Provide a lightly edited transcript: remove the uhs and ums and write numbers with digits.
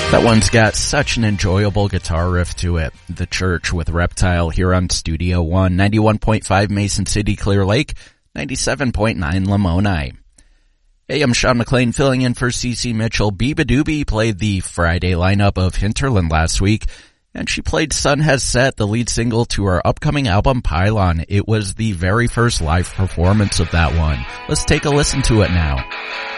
That one's got such an enjoyable guitar riff to it. The Church with Reptile here on Studio One, 91.5 Mason City, Clear Lake, 97.9 Lamoni. Hey, I'm Sean McLean filling in for CC Mitchell. Biba Doobie played the Friday lineup of Hinterland last week, and she played Sun Has Set, the lead single to our upcoming album Pylon. It was the very first live performance of that one. Let's take a listen to it now.